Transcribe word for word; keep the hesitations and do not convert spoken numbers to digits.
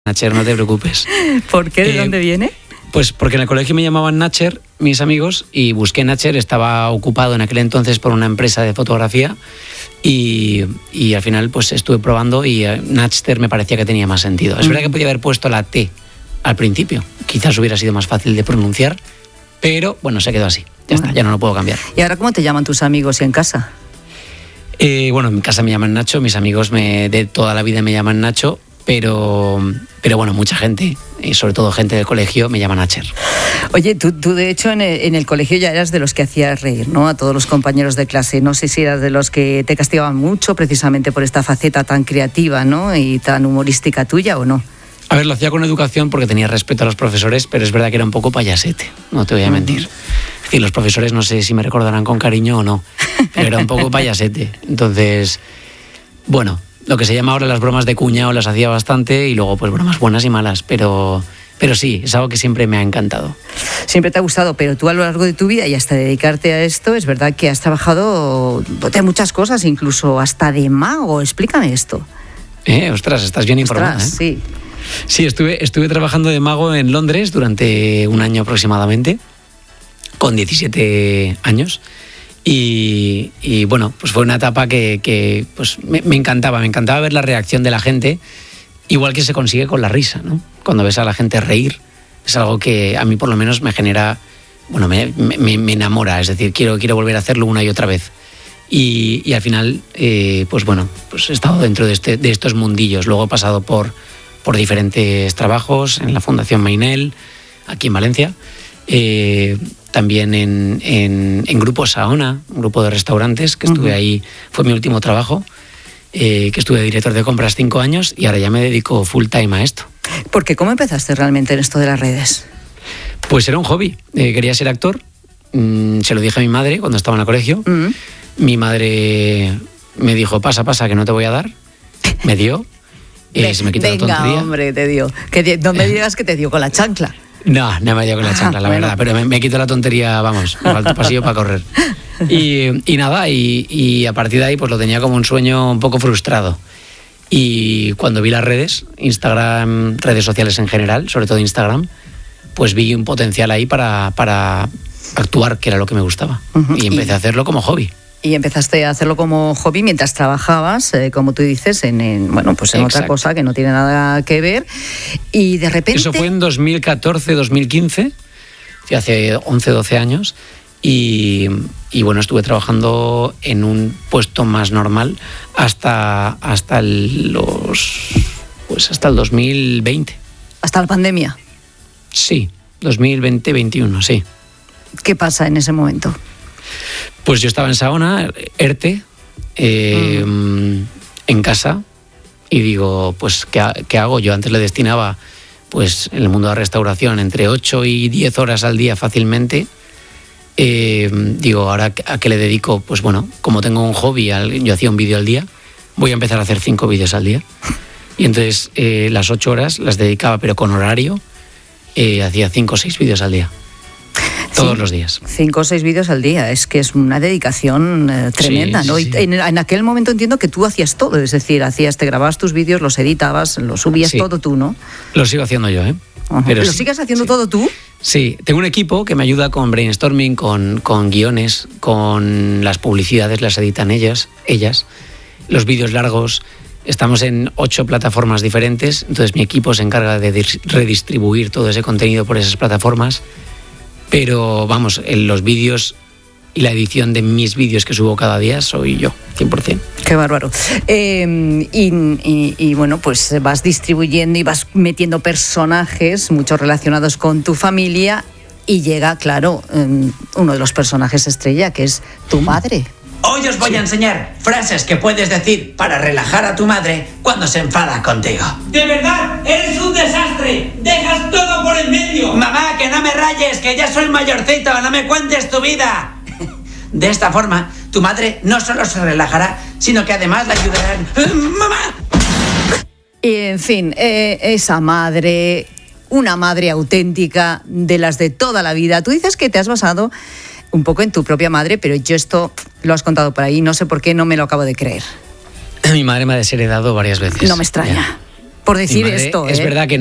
Nacher, no te preocupes. ¿Por qué? ¿De Eh, dónde viene? Pues porque en el colegio me llamaban Nacher, mis amigos, y busqué Nacher, estaba ocupado en aquel entonces por una empresa de fotografía y, y al final pues estuve probando y eh, Nacher me parecía que tenía más sentido. Es verdad que podía haber puesto la T al principio, quizás hubiera sido más fácil de pronunciar, pero bueno, se quedó así, ya está, ya no lo puedo cambiar. ¿Y ahora cómo te llaman tus amigos y en casa? Eh, bueno, en mi casa me llaman Nacho, mis amigos me, de toda la vida me llaman Nacho, pero, pero bueno, mucha gente, y sobre todo gente del colegio, me llama Nacher. Oye, tú, tú de hecho en el, en el colegio ya eras de los que hacías reír, ¿no? A todos los compañeros de clase. No sé si eras de los que te castigaban mucho precisamente por esta faceta tan creativa, ¿no? Y tan humorística tuya, ¿o no? A ver, lo hacía con educación porque tenía respeto a los profesores, pero es verdad que era un poco payasete, no te voy a mentir. Es decir, los profesores no sé si me recordarán con cariño o no, pero era un poco payasete. Entonces, bueno, lo que se llama ahora las bromas de cuñado las hacía bastante y luego pues bromas buenas y malas, pero, pero sí, es algo que siempre me ha encantado. Siempre te ha gustado, pero tú a lo largo de tu vida y hasta dedicarte a esto, es verdad que has trabajado de muchas cosas, incluso hasta de mago. Explícame esto. Eh, ostras, estás bien informada, Ostras, ¿eh? sí. Sí, estuve, estuve trabajando de mago en Londres durante un año aproximadamente, con diecisiete años. Y, y bueno, pues fue una etapa que, que pues me, me encantaba, me encantaba ver la reacción de la gente, igual que se consigue con la risa, ¿no? Cuando ves a la gente reír, es algo que a mí por lo menos me genera, bueno, me, me, me enamora, es decir, quiero, quiero volver a hacerlo una y otra vez. Y, y al final, eh, pues bueno, pues he estado dentro de, este, de estos mundillos, luego he pasado por, por diferentes trabajos en la Fundación Mainel, aquí en Valencia, eh, también en, en, en Grupo Saona, un grupo de restaurantes, que estuve uh-huh. ahí, fue mi último trabajo, eh, que estuve de director de compras cinco años y ahora ya me dedico full time a esto. Porque ¿cómo empezaste realmente en esto de las redes? Pues era un hobby, eh, quería ser actor, mm, se lo dije a mi madre cuando estaba en el colegio, uh-huh. mi madre me dijo, pasa, pasa, que no te voy a dar, me dio, eh, Ven, se me quitó venga, la tontería. Hombre, te dio, que no me digas que te dio con la chancla. No, no me dio con la chancla, la bueno. verdad, pero me, me quito la tontería, vamos, me falta pasillo para correr. Y, y nada, y, y a partir de ahí pues lo tenía como un sueño un poco frustrado. Y cuando vi las redes, Instagram, redes sociales en general, sobre todo Instagram, pues vi un potencial ahí para, para actuar, que era lo que me gustaba. Uh-huh. Y empecé y... a hacerlo como hobby. Y empezaste a hacerlo como hobby mientras trabajabas, eh, como tú dices, en, en bueno, pues en Exacto. otra cosa que no tiene nada que ver. Y de repente... Eso fue en dos mil catorce, dos mil quince, hace once, doce años. Y, y bueno, estuve trabajando en un puesto más normal hasta, hasta el, los, pues hasta el dos mil veinte. ¿Hasta la pandemia? Sí, dos mil veinte veintiuno, sí. ¿Qué pasa en ese momento? Pues yo estaba en Saona, ERTE, eh, mm. en casa, y digo, pues, ¿qué, ¿qué hago? Yo antes le destinaba, pues, en el mundo de la restauración, entre ocho y diez horas al día fácilmente. Eh, digo, ¿ahora a qué le dedico? Pues bueno, como tengo un hobby, yo hacía un vídeo al día, voy a empezar a hacer cinco vídeos al día. Y entonces eh, las ocho horas las dedicaba, pero con horario, eh, hacía cinco o seis vídeos al día. Todos sí, los días. Cinco o seis vídeos al día, es que es una dedicación eh, tremenda, sí, ¿no? Sí, sí. Y en, en aquel momento entiendo que tú hacías todo, es decir, hacías, te grababas tus vídeos, los editabas, los subías sí. todo tú, ¿no? Lo sigo haciendo yo, ¿eh? Uh-huh. Pero ¿Lo sí, sigues haciendo sí. todo tú? Sí, tengo un equipo que me ayuda con brainstorming, con, con guiones, con las publicidades, las editan ellas, ellas, los vídeos largos. Estamos en ocho plataformas diferentes, entonces mi equipo se encarga de redistribuir todo ese contenido por esas plataformas. Pero vamos, en los vídeos y la edición de mis vídeos que subo cada día soy yo, cien por ciento. Qué bárbaro. Eh, y, y, y bueno, pues vas distribuyendo y vas metiendo personajes, muchos relacionados con tu familia, y llega, claro, uno de los personajes estrella, que es tu madre. Hoy os voy sí. a enseñar frases que puedes decir para relajar a tu madre cuando se enfada contigo. ¡De verdad! ¡Eres un desastre! ¡Dejas todo por el medio! Mamá, que no me rayes, que ya soy mayorcito, no me cuentes tu vida. De esta forma, tu madre no solo se relajará, sino que además la ayudarán. ¡Mamá! Y en fin, eh, esa madre, una madre auténtica, de las de toda la vida. Tú dices que te has basado un poco en tu propia madre, pero yo esto lo has contado por ahí, no sé por qué, no me lo acabo de creer. Mi madre me ha desheredado varias veces. No me extraña. Ya. por decir Mi madre, esto. Es ¿eh? verdad que